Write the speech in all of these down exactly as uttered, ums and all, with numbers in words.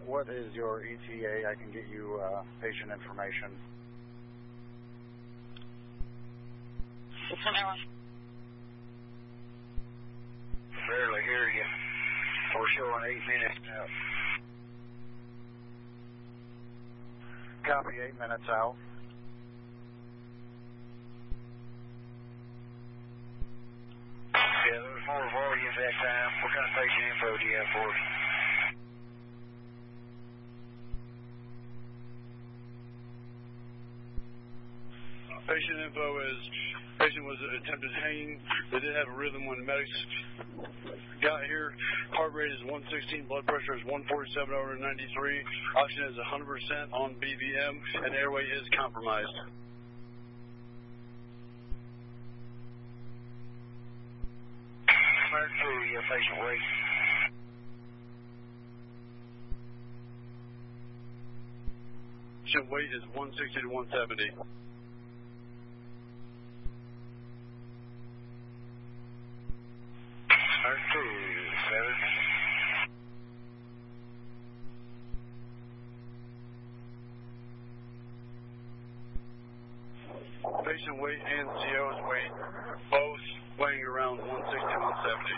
what is your E T A? I can get you uh, patient information. What's an hour? Barely hear you. We're showing eight minutes now. Copy, eight minutes out. Yeah, there was more volume that time. What kind of patient info do you have for us? Patient info is, patient was attempted hanging. They did have a rhythm when medics got here. Heart rate is one sixteen, blood pressure is one forty-seven over ninety-three. Oxygen is one hundred percent on B V M, and airway is compromised. Mark two, your patient weight. Patient weight is one sixty to one seventy. Mark two, seven. Patient weight and C O's weight both weighing around one sixty to one seventy.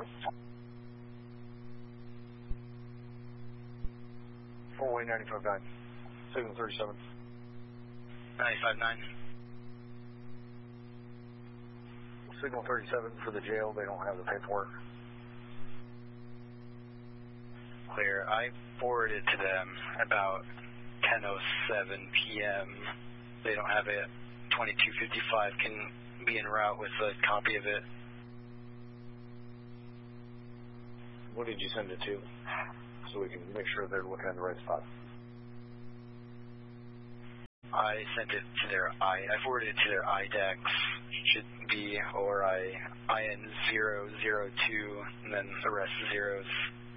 Four-way ninety-five nine. Signal thirty-seven. ninety-five nine. Signal thirty-seven for the jail. They don't have the paperwork. Clear. I forwarded to them about ten oh seven p.m. They don't have it. twenty-two fifty-five can be en route with a copy of it. What did you send it to? So we can make sure they're looking at the right spot. I sent it to their I. I forwarded it to their I DEX. Should be or I I N zero zero two and then the rest zeros.